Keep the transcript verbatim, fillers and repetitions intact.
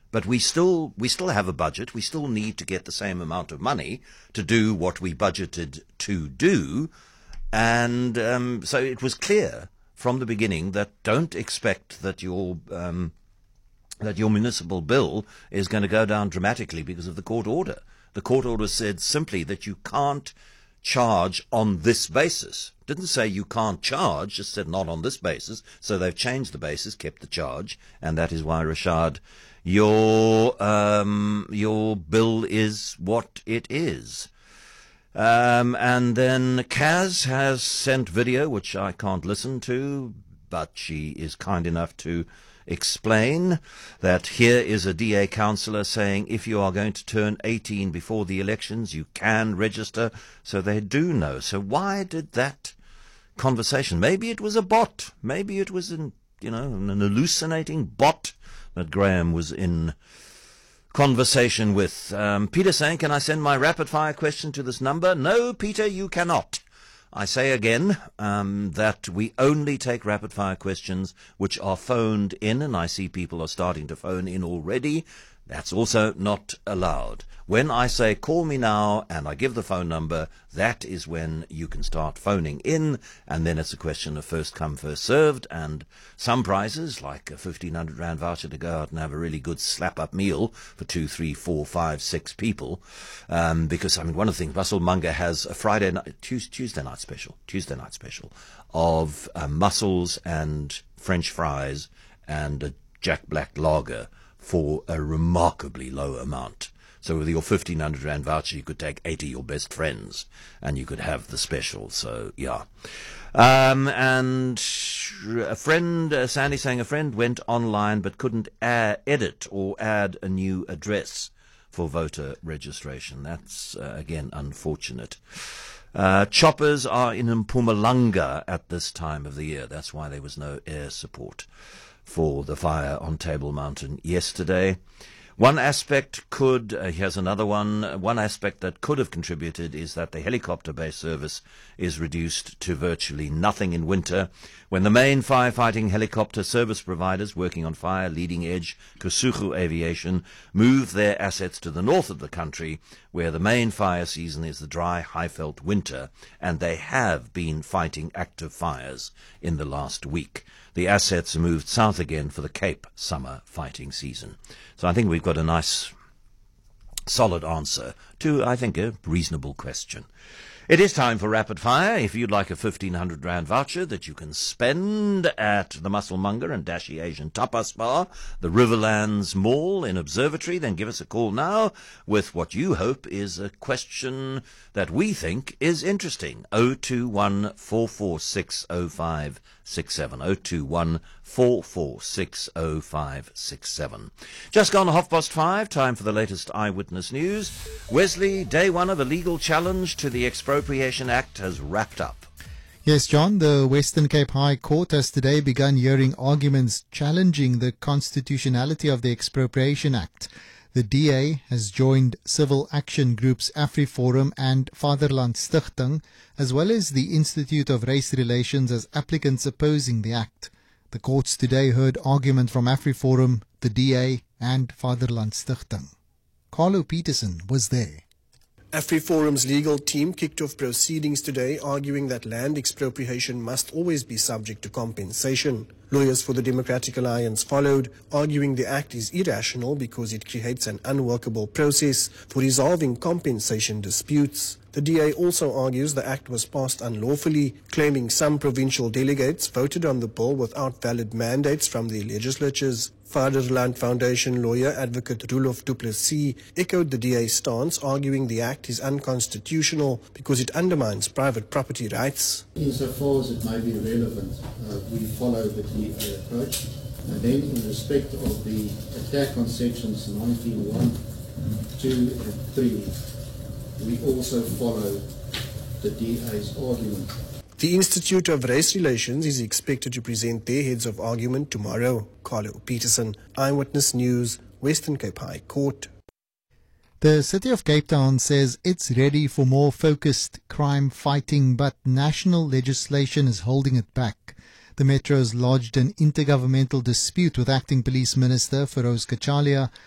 But we still we still have a budget. We still need to get the same amount of money to do what we budgeted to do. And um, so it was clear from the beginning that don't expect that your um, that your municipal bill is going to go down dramatically because of the court order. The court order said simply that you can't charge on this basis. Didn't say you can't charge, just said not on this basis. So they've changed the basis, kept the charge, and that is why, Rashad, your um, your bill is what it is. Um, and then Kaz has sent video, which I can't listen to, but she is kind enough to explain that here is a D A councillor saying if you are going to turn eighteen before the elections, you can register, so they do know. So why did that conversation, maybe it was a bot, maybe it was an, you know, an hallucinating bot that Graham was in conversation with. Um, Peter saying, can I send my rapid-fire question to this number? No, Peter, you cannot. I say again um, that we only take rapid-fire questions which are phoned in, and I see people are starting to phone in already. That's also not allowed. When I say call me now and I give the phone number, that is when you can start phoning in, and then it's a question of first come, first served, and some prizes, like a fifteen hundred rand voucher to go out and have a really good slap-up meal for two, three, four, five, six people, um, because, I mean, one of the things, Muscle Munga has a Friday night, Tuesday, Tuesday night special, Tuesday night special of uh, mussels and French fries and a Jack Black lager for a remarkably low amount. So with your fifteen hundred rand voucher, you could take eighty of your best friends and you could have the special. So, yeah. Um, and a friend, uh, Sandy saying a friend went online but couldn't add, edit or add a new address for voter registration. That's, uh, again, unfortunate. Uh, choppers are in Mpumalanga at this time of the year. That's why there was no air support for the fire on Table Mountain yesterday. One aspect could, uh, here's another one, one aspect that could have contributed is that the helicopter-based service is reduced to virtually nothing in winter, when the main firefighting helicopter service providers working on fire, Leading Edge, Kusugu Aviation, move their assets to the north of the country, where the main fire season is the dry Highveld winter, and they have been fighting active fires in the last week. The assets moved south again for the Cape summer fighting season. So I think we've got a nice, solid answer to, I think, a reasonable question. It is time for Rapid Fire. If you'd like a fifteen hundred rand voucher that you can spend at the Muscle Munga and Dashi Asian Tapas Bar, the Riverlands Mall in Observatory, then give us a call now with what you hope is a question that we think is interesting. oh two one, four four six, oh five six seven. oh two one, four four six, oh five six seven. Just gone half past five, time for the latest eyewitness news. Wesley, day one of a legal challenge to the Expropriation Act has wrapped up. Yes, John, the Western Cape High Court has today begun hearing arguments challenging the constitutionality of the Expropriation Act. The D A has joined civil action groups AfriForum and Vaderland Stichting, as well as the Institute of Race Relations as applicants opposing the act. The courts today heard argument from AfriForum, the D A and Vaderland Stichting. Carlo Peterson was there. AfriForum's legal team kicked off proceedings today, arguing that land expropriation must always be subject to compensation. Lawyers for the Democratic Alliance followed, arguing the act is irrational because it creates an unworkable process for resolving compensation disputes. The D A also argues the act was passed unlawfully, claiming some provincial delegates voted on the bill without valid mandates from their legislatures. Vaderland Foundation lawyer advocate Roelof du Plessis echoed the D A's stance, arguing the act is unconstitutional because it undermines private property rights. Insofar as it may be relevant, uh, we follow the D A approach. And then in respect of the attack on sections nineteen one, two and three, we also follow the D A's argument. The Institute of Race Relations is expected to present their heads of argument tomorrow. Carlo Peterson, Eyewitness News, Western Cape High Court. The City of Cape Town says it's ready for more focused crime fighting, but national legislation is holding it back. The Metro has lodged an intergovernmental dispute with Acting Police Minister Feroz Kachalia